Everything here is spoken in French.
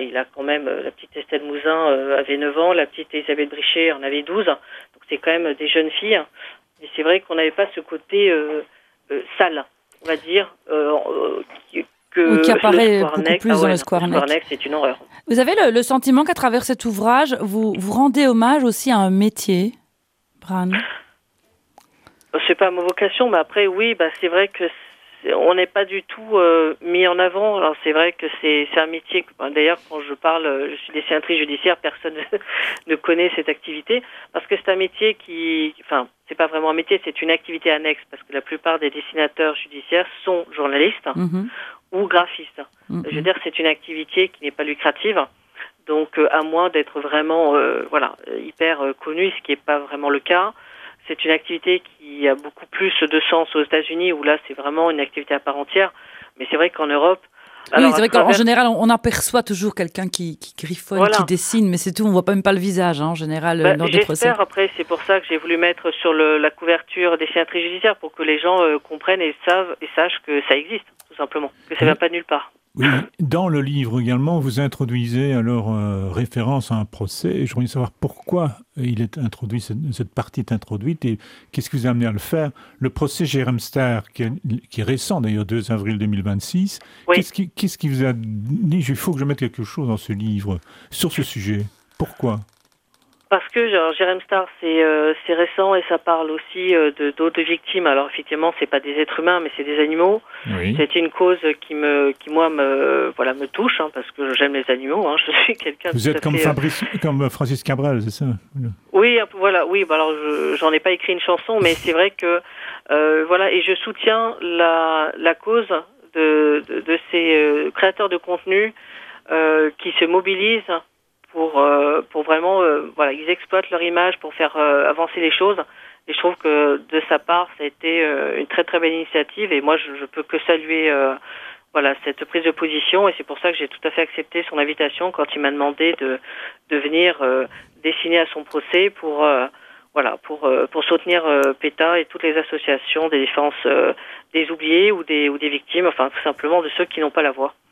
Il a quand même, la petite Estelle Mouzin avait 9 ans, la petite Elisabeth Brichet en avait 12. Donc c'est quand même des jeunes filles. Mais c'est vrai qu'on n'avait pas ce côté sale, on va dire, qui apparaît le beaucoup plus dans le Square Le Square Neck. Neck, c'est une horreur. Vous avez le sentiment qu'à travers cet ouvrage, vous rendez hommage aussi à un métier, Bran? C'est pas ma vocation, mais après, oui, c'est vrai que on n'est pas du tout mis en avant. Alors c'est vrai que c'est un métier. D'ailleurs, quand je parle, je suis dessinatrice judiciaire, personne ne connaît cette activité parce que c'est un métier c'est pas vraiment un métier, c'est une activité annexe parce que la plupart des dessinateurs judiciaires sont journalistes ou graphistes. Je veux dire, c'est une activité qui n'est pas lucrative. Donc, à moins d'être vraiment, hyper connu, ce qui n'est pas vraiment le cas. C'est une activité qui a beaucoup plus de sens aux États-Unis, où là, c'est vraiment une activité à part entière. Mais c'est vrai qu'en Europe... Oui, c'est vrai qu'en général, on aperçoit toujours quelqu'un qui griffonne, qui dessine, mais c'est tout, on ne voit pas même pas le visage, en général, lors des procès. J'espère, après, c'est pour ça que j'ai voulu mettre sur la couverture dessinatrice judiciaire, pour que les gens comprennent et sachent que ça existe, tout simplement, que ça ne vient pas de nulle part. Oui, dans le livre également, vous introduisez alors référence à un procès. Et je voudrais savoir pourquoi il est introduit, cette partie est introduite et qu'est-ce qui vous a amené à le faire. Le procès Jérém Staar, qui est récent d'ailleurs, 2 avril 2026. Oui. Qu'est-ce qui vous a dit, il faut que je mette quelque chose dans ce livre sur ce sujet? Pourquoi? Parce que Jérém Staar, c'est récent et ça parle aussi d'autres victimes. Alors effectivement, c'est pas des êtres humains, mais c'est des animaux. Oui. C'est une cause qui me touche, parce que j'aime les animaux. Je suis quelqu'un. Vous êtes comme Francis Cabrel, c'est ça? Oui, voilà. Oui, alors j'en ai pas écrit une chanson, mais c'est vrai que et je soutiens la cause de ces créateurs de contenu qui se mobilisent. Pour vraiment, ils exploitent leur image pour faire avancer les choses. Et je trouve que de sa part, ça a été une très très belle initiative. Et moi, je peux que saluer cette prise de position. Et c'est pour ça que j'ai tout à fait accepté son invitation quand il m'a demandé de venir dessiner à son procès pour soutenir PETA et toutes les associations des défenses des oubliés ou des victimes, enfin tout simplement de ceux qui n'ont pas la voix.